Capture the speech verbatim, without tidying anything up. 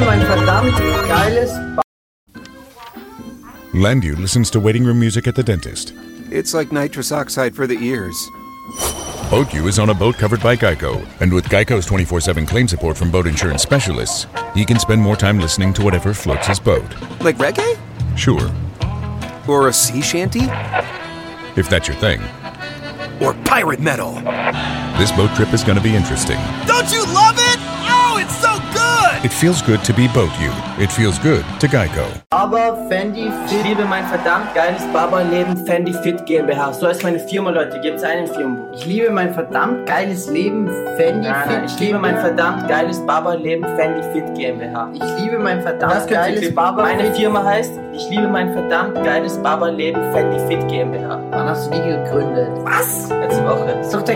mein verdammt geiles... Landu listens to waiting room music at the dentist. It's like nitrous oxide for the ears. Boatyou is on a boat covered by Geico, and with Geico's twenty-four seven claim support from boat insurance specialists, he can spend more time listening to whatever floats his boat. Like reggae? Sure. Or a sea shanty? If that's your thing. Or pirate metal? This boat trip is going to be interesting. Don't you love it? Oh, it's so good! It feels good to be Boatyou. It feels good to Geico. Aber Fendi Fit. Ich liebe mein verdammt geiles Barberleben Fendi Fit GmbH. So heißt meine Firma, Leute. Gibt's einen Firmenbuch. Ich liebe mein verdammt geiles Leben Fendi Nein, Fit. nein, ich liebe mein verdammt geiles Barberleben Fendi Fit GmbH. Ich liebe mein verdammt Das könnt ihr geiles klicken. Barber. Meine Firma heißt Ich liebe mein verdammt geiles Barberleben Fendi Fit GmbH. Wann hast du die gegründet? Was? Letzte Woche. Das ist doch der